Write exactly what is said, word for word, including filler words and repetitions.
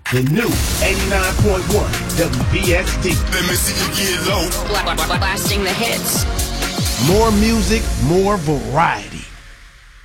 The new eighty-nine point one W B S D. Let me see you get low. Blasting the hits. More music, more variety.